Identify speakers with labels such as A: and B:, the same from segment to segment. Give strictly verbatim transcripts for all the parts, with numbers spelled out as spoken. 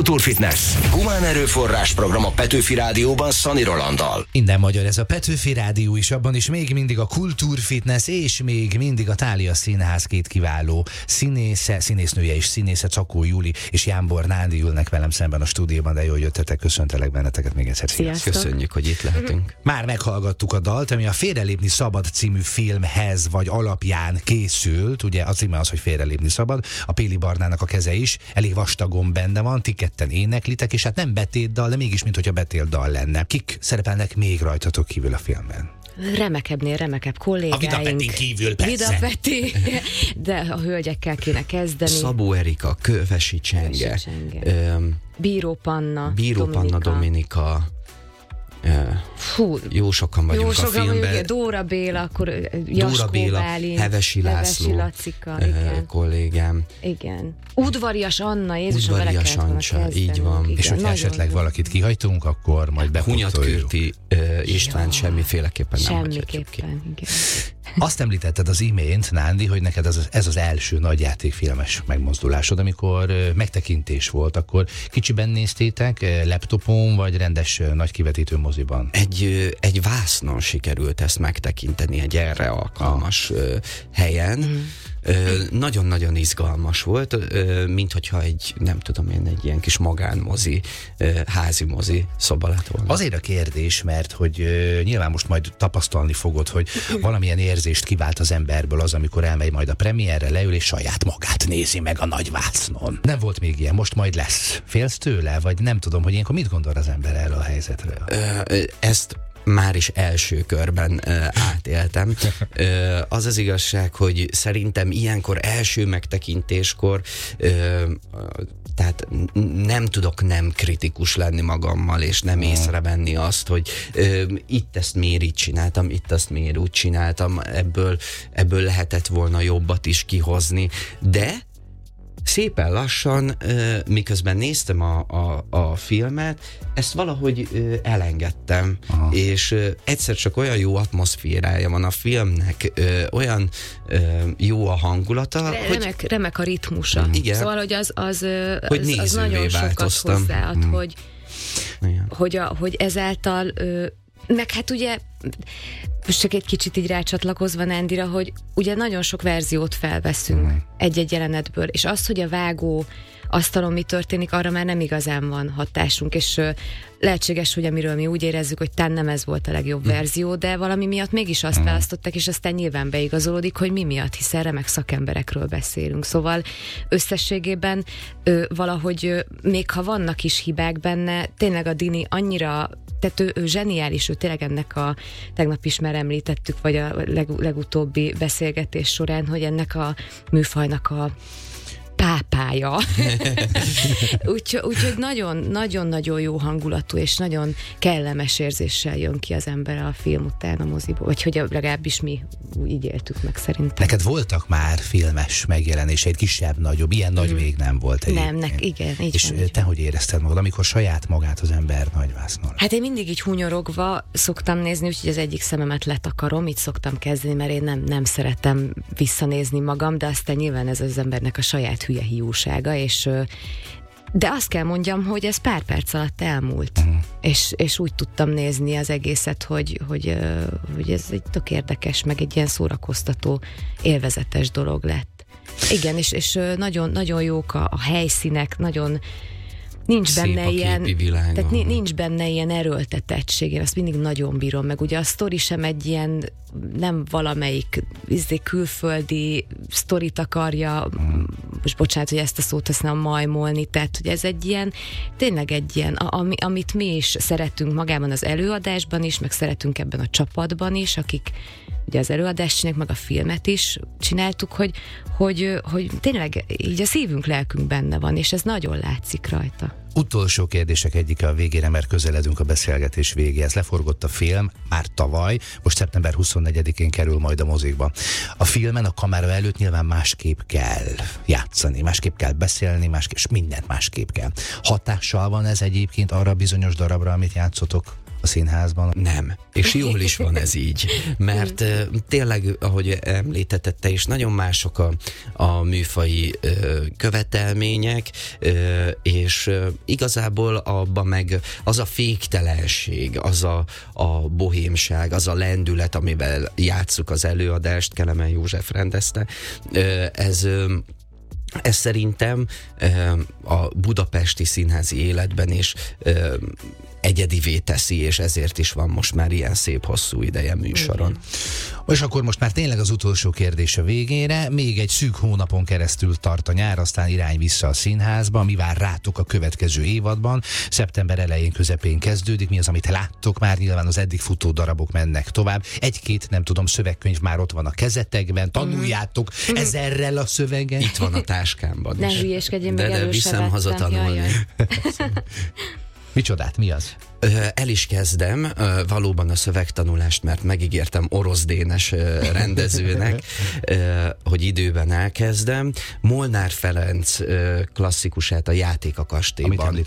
A: Kulturfitness. Humán erőforrás program a Petőfi Rádióban Szani Rolanddal.
B: Minden magyar, ez a Petőfi Rádió is, abban is még mindig a Kulturfitness, és még mindig a Thália Színház két kiváló színésze, színésznője és színésze, Czakó Júli és Jámbor Nándi ülnek velem szemben a stúdióban, de jól jöttetek, köszöntelek benneteket még egyszer.
C: Sziasztok. Köszönjük, hogy itt lehetünk.
B: Már meghallgattuk a dalt, ami a Félrelépni szabad című filmhez vagy alapján készült, ugye a címe az, hogy Félrelépni szabad, a Péli Barnának a keze is, elég vastagon benne van, ti ketten éneklitek, és hát nem betétdal, de mégis, mintha betétdal lenne. Kik szerepelnek még rajtatok kívül a filmben?
D: Remekebbnél remekebb kollégáink.
B: A Vida Petin kívül, persze.
D: Vida Peti, de a hölgyekkel kéne kezdeni.
C: Szabó Erika, Kövesi Csenge,
D: Kövesi Csenge. Öm, Bíró Panna,
C: Bíró Panna Dominika.
D: Fú,
C: jó sokan vagyunk
D: jó
C: a
D: sokan
C: filmben.
D: Vagyunk, Dóra Béla, akkor
C: Dóra
D: Jaskó
C: Béla,
D: Bálint,
C: Hevesi László,
D: Hevesi Lacika,
C: uh,
D: igen.
C: kollégám.
D: Igen. Udvarias Anna, Jézusom,
C: Udvarias Ancsa, így van.
B: Igen, és hogyha esetleg valakit kihagytunk, akkor majd bepótoljuk.
C: Hunyatkürti uh, István ja. semmiféleképpen nem
D: hagyhatjuk ki. Igen.
B: Azt említetted az imént, Nándi, hogy neked ez az, ez az első nagyjátékfilmes megmozdulásod, amikor uh, megtekintés volt, akkor kicsiben néztétek, uh, laptopon vagy rendes uh, nagy kivetítő moziban?
C: Egy, uh, egy vásznon sikerült ezt megtekinteni, egy erre alkalmas uh, helyen. Mm. Nagyon-nagyon izgalmas volt, mint hogyha egy, nem tudom én, egy ilyen kis magánmozi, házi mozi szoba lett volna.
B: Azért a kérdés, mert hogy nyilván most majd tapasztalni fogod, hogy valamilyen érzést kivált az emberből az, amikor elmegy majd a premierre, leül és saját magát nézi meg a nagy vásznon. Nem volt még ilyen, most majd lesz. Félsz tőle, vagy nem tudom, hogy ilyenkor mit gondol az ember erről a helyzetről?
C: Ezt már is első körben uh, átéltem. Uh, az az igazság, hogy szerintem ilyenkor első megtekintéskor uh, tehát nem tudok nem kritikus lenni magammal, és nem észrevenni azt, hogy uh, itt ezt miért így csináltam, itt azt miért úgy csináltam, ebből, ebből lehetett volna jobbat is kihozni, de szépen lassan, miközben néztem a, a, a filmet, ezt valahogy elengedtem, aha. és egyszer csak olyan jó atmoszférája van a filmnek, olyan jó a hangulata.
D: Re-
C: hogy
D: remek, remek a ritmusa.
C: Igen.
D: Szóval, hogy az, az,
C: hogy
D: az, az nagyon sokat hozzáad,
C: mm.
D: hogy, hogy, a, hogy ezáltal, meg hát ugye most csak egy kicsit így rácsatlakozva Nándira, hogy ugye nagyon sok verziót felveszünk mm. egy-egy jelenetből, és az, hogy a vágó asztalon mi történik, arra már nem igazán van hatásunk, és uh, lehetséges, hogy amiről mi úgy érezzük, hogy tán nem ez volt a legjobb mm. verzió, de valami miatt mégis azt mm. választották, és aztán nyilván beigazolódik, hogy mi miatt, hiszen remek szakemberekről beszélünk. Szóval összességében uh, valahogy uh, még ha vannak is hibák benne, tényleg a Dini annyira, tehát ő, ő zseniális, ő tényleg ennek a, tegnap is már említettük, vagy a leg, legutóbbi beszélgetés során, hogy ennek a műfajnak a pápája. Úgyhogy úgy, nagyon-nagyon jó hangulatú és nagyon kellemes érzéssel jön ki az ember a film után a moziból, vagy hogy legalábbis mi így éltük meg szerintem.
B: Neked voltak már filmes megjelenéseid, kisebb, nagyobb, ilyen nagy hmm. még nem volt egyébként.
D: Nem, nek, igen, így
B: És
D: van,
B: te hogy érezted magad, amikor saját magát az ember nagyvásznon?
D: Hát én mindig így hunyorogva szoktam nézni, úgyhogy az egyik szememet letakarom, így szoktam kezdeni, mert én nem, nem szeretem visszanézni magam, de aztán nyilván ez az embernek a saját hülye hiúsága, és de azt kell mondjam, hogy ez pár perc alatt elmúlt, uh-huh. és, és úgy tudtam nézni az egészet, hogy, hogy, hogy ez egy tök érdekes, meg egy ilyen szórakoztató, élvezetes dolog lett. Igen, és, és nagyon, nagyon jók a, a helyszínek, nagyon nincs
C: szép
D: benne ilyen,
C: világa.
D: Tehát nincs benne ilyen erőltetettség, én azt mindig nagyon bírom, meg ugye a sztori sem egy ilyen, nem valamelyik izé, külföldi sztorit akarja, mm. most bocsánat, hogy ezt a szót használom, majmolni, tehát hogy ez egy ilyen, tényleg egy ilyen, ami, amit mi is szeretünk magában az előadásban is, meg szeretünk ebben a csapatban is, akik ugye az előadást csinálják, meg a filmet is csináltuk, hogy, hogy, hogy tényleg így a szívünk, lelkünk benne van, és ez nagyon látszik rajta.
B: Utolsó kérdések egyike a végére, mert közeledünk a beszélgetés végéhez. Leforgott a film már tavaly, most szeptember huszonnegyedikén kerül majd a mozikba. A filmen a kamera előtt nyilván másképp kell játszani, másképp kell beszélni, másképp, és mindent másképp kell. Hatással van ez egyébként arra a bizonyos darabra, amit játszotok a színházban?
C: Nem, és jól is van ez így, mert uh, tényleg, ahogy említetted te is, nagyon mások a, a műfai uh, követelmények, uh, és uh, igazából abban meg az a féktelenség, az a, a bohémság, az a lendület, amivel játsszuk az előadást, Kelemen József rendezte, uh, ez uh, Ez szerintem a budapesti színházi életben is egyedivé teszi, és ezért is van most már ilyen szép hosszú ideje műsoron.
B: Igen. És akkor most már tényleg az utolsó kérdés a végére. Még egy szűk hónapon keresztül tart a nyár, aztán irány vissza a színházba. Mi vár rátok a következő évadban? Szeptember elején, közepén kezdődik. Mi az, amit láttok már? Nyilván az eddig futó darabok mennek tovább. Egy-két, nem tudom, szövegkönyv már ott van a kezetekben. Tanuljátok mm. ezerrel a szöveget.
C: Itt van a táskámban is.
D: Ne hülyéskedjél,
C: meg
D: előre.
C: De viszem haza tanulni.
B: Micsodát, mi az?
C: El is kezdem valóban a szövegtanulást, mert megígértem Orosz Dénes rendezőnek, hogy időben elkezdem. Molnár Ferenc klasszikusát, a Játék a kastélyban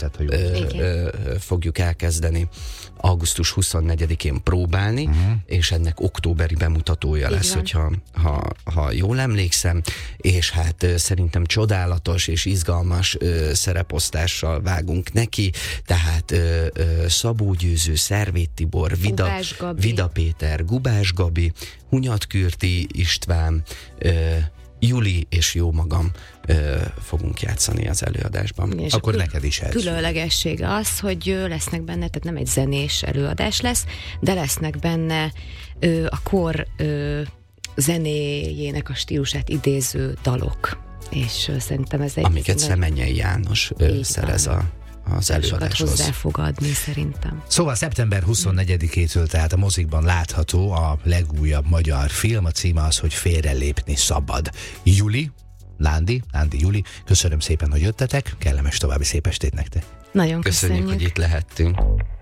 C: fogjuk elkezdeni augusztus huszonnegyedikén próbálni, uh-huh. és ennek októberi bemutatója Így lesz, van. hogyha ha, ha jól emlékszem, és hát szerintem csodálatos és izgalmas szereposztással vágunk neki, tehát Szabó Győző, Szervét Tibor, Vida, Vida Péter, Gubás Gabi, Hunyad Kürti István, uh, Juli és jó magam uh, fogunk játszani az előadásban.
B: És akkor kül- neked is ez.
D: Különlegessége az, hogy lesznek benne, tehát nem egy zenés előadás lesz, de lesznek benne uh, a kor uh, zenéjének a stílusát idéző dalok. És uh, szerintem ez egy...
C: Amiket Szemenyei János uh, szerez a az előadáshoz.
D: Hozzá fog adni, szerintem.
B: Szóval szeptember huszonnegyedikétől tehát a mozikban látható a legújabb magyar film, a címe az, hogy Félrelépni szabad. Juli, Lándi, Lándi Juli, köszönöm szépen, hogy jöttetek, kellemes további szép estét nektek.
D: Nagyon köszönjük.
C: Köszönjük, hogy itt lehettünk.